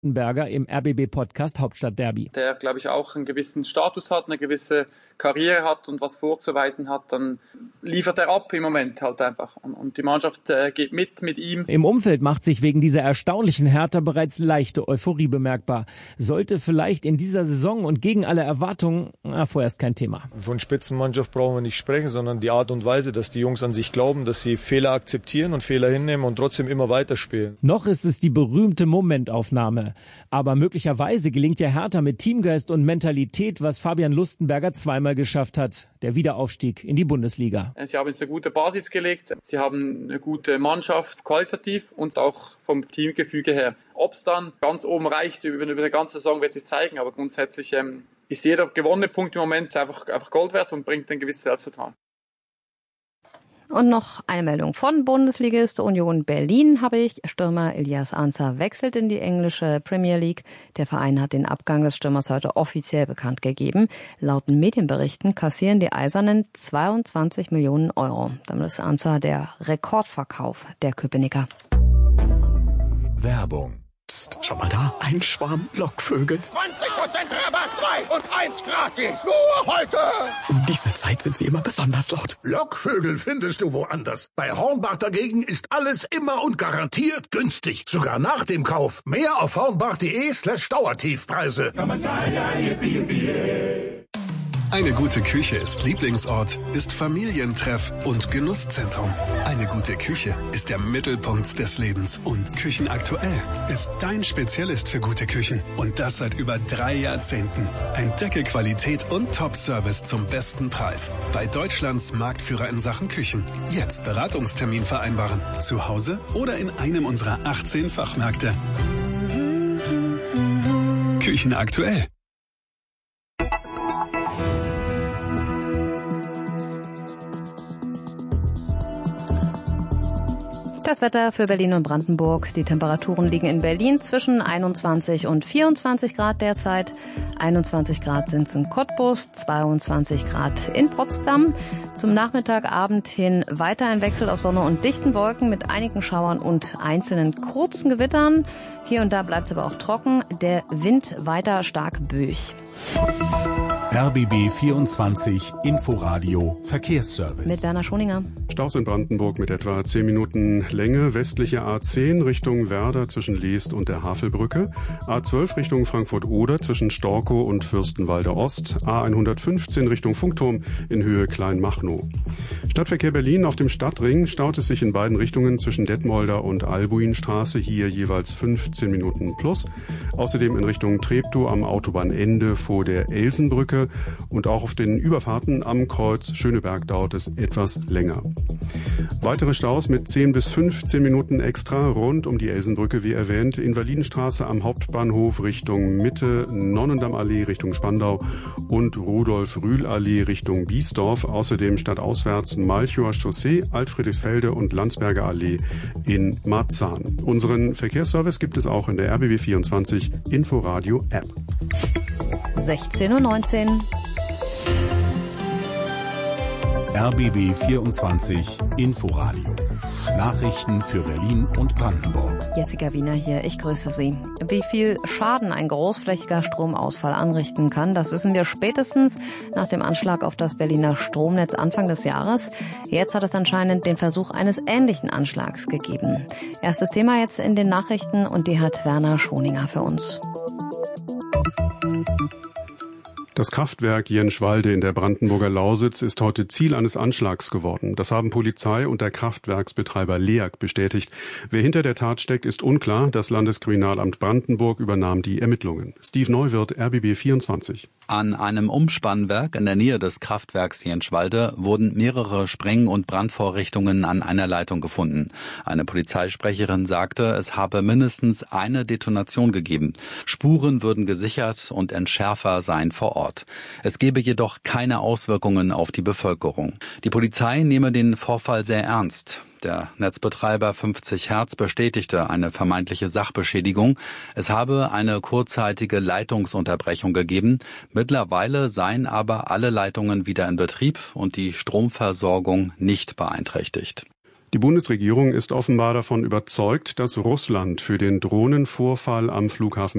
Lustenberger im RBB-Podcast Hauptstadtderby. Der, glaube ich, auch einen gewissen Status hat, eine gewisse Karriere hat und was vorzuweisen hat, dann liefert er ab im Moment halt einfach. Und die Mannschaft geht mit ihm. Im Umfeld macht sich wegen dieser erstaunlichen Hertha bereits leichte Euphorie bemerkbar. Sollte vielleicht in dieser Saison und gegen alle Erwartungen vorerst kein Thema. Von Spitzenmannschaft brauchen wir nicht sprechen, sondern die Art und Weise, dass die Jungs an sich glauben, dass sie Fehler akzeptieren und Fehler hinnehmen und trotzdem immer weiterspielen. Noch ist es die berühmte Momentaufnahme. Aber möglicherweise gelingt ja Hertha mit Teamgeist und Mentalität, was Fabian Lustenberger zweimal geschafft hat. Der Wiederaufstieg in die Bundesliga. Sie haben jetzt eine gute Basis gelegt. Sie haben eine gute Mannschaft, qualitativ und auch vom Teamgefüge her. Ob es dann ganz oben reicht, über eine ganze Saison wird es zeigen. Aber grundsätzlich ist jeder gewonnene Punkt im Moment einfach Gold wert und bringt ein gewisses Selbstvertrauen. Und noch eine Meldung von Bundesligist Union Berlin habe ich. Stürmer Ilyas Ansar wechselt in die englische Premier League. Der Verein hat den Abgang des Stürmers heute offiziell bekannt gegeben. Laut Medienberichten kassieren die Eisernen 22 Millionen Euro. Damit ist Ansar der Rekordverkauf der Köpenicker. Werbung. Psst, schau mal da, ein Schwarm Lockvögel. 20% Rabatt, 2 und 1 gratis. Nur heute. Um diese Zeit sind sie immer besonders laut. Lockvögel findest du woanders. Bei Hornbach dagegen ist alles immer und garantiert günstig. Sogar nach dem Kauf. Mehr auf hornbach.de/Dauertiefpreise. Eine gute Küche ist Lieblingsort, ist Familientreff und Genusszentrum. Eine gute Küche ist der Mittelpunkt des Lebens. Und Küchenaktuell ist dein Spezialist für gute Küchen. Und das seit über 3 Jahrzehnten. Entdecke Qualität und Top-Service zum besten Preis. Bei Deutschlands Marktführer in Sachen Küchen. Jetzt Beratungstermin vereinbaren. Zu Hause oder in einem unserer 18 Fachmärkte. Küchenaktuell. Das Wetter für Berlin und Brandenburg. Die Temperaturen liegen in Berlin zwischen 21 und 24 Grad derzeit. 21 Grad sind es in Cottbus, 22 Grad in Potsdam. Zum Nachmittagabend hin weiter ein Wechsel aus Sonne und dichten Wolken mit einigen Schauern und einzelnen kurzen Gewittern. Hier und da bleibt es aber auch trocken. Der Wind weiter stark böig. RBB 24 Inforadio Verkehrsservice. Mit Werner Schoninger. Staus in Brandenburg mit etwa 10 Minuten Länge. Westliche A10 Richtung Werder zwischen Leest und der Havelbrücke. A12 Richtung Frankfurt-Oder zwischen Storkow und Fürstenwalde Ost. A115 Richtung Funkturm in Höhe Kleinmachnow. Stadtverkehr Berlin auf dem Stadtring staut es sich in beiden Richtungen zwischen Detmolder und Albuinstraße. Hier jeweils 15 Minuten plus. Außerdem in Richtung Treptow am Autobahnende vor der Elsenbrücke. Und auch auf den Überfahrten am Kreuz Schöneberg dauert es etwas länger. Weitere Staus mit 10 bis 15 Minuten extra rund um die Elsenbrücke, wie erwähnt, Invalidenstraße am Hauptbahnhof Richtung Mitte, Nonnendammallee Richtung Spandau und Rudolf-Rühl-Allee Richtung Biesdorf. Außerdem stadtauswärts Malchower Chaussee, Altfriedrichsfelde und Landsberger Allee in Marzahn. Unseren Verkehrsservice gibt es auch in der RBB24 Inforadio App. 16:19 Uhr. RBB 24 Inforadio. Nachrichten für Berlin und Brandenburg. Jessica Wiener hier, ich grüße Sie. Wie viel Schaden ein großflächiger Stromausfall anrichten kann, das wissen wir spätestens nach dem Anschlag auf das Berliner Stromnetz Anfang des Jahres. Jetzt hat es anscheinend den Versuch eines ähnlichen Anschlags gegeben. Erstes Thema jetzt in den Nachrichten und die hat Werner Schoninger für uns. Das Kraftwerk Jenschwalde in der Brandenburger Lausitz ist heute Ziel eines Anschlags geworden. Das haben Polizei und der Kraftwerksbetreiber LEAG bestätigt. Wer hinter der Tat steckt, ist unklar. Das Landeskriminalamt Brandenburg übernahm die Ermittlungen. Steve Neuwirth, RBB 24. An einem Umspannwerk in der Nähe des Kraftwerks Jenschwalde wurden mehrere Spreng- und Brandvorrichtungen an einer Leitung gefunden. Eine Polizeisprecherin sagte, es habe mindestens eine Detonation gegeben. Spuren würden gesichert und Entschärfer seien vor Ort. Es gebe jedoch keine Auswirkungen auf die Bevölkerung. Die Polizei nehme den Vorfall sehr ernst. Der Netzbetreiber 50 Hertz bestätigte eine vermeintliche Sachbeschädigung. Es habe eine kurzzeitige Leitungsunterbrechung gegeben. Mittlerweile seien aber alle Leitungen wieder in Betrieb und die Stromversorgung nicht beeinträchtigt. Die Bundesregierung ist offenbar davon überzeugt, dass Russland für den Drohnenvorfall am Flughafen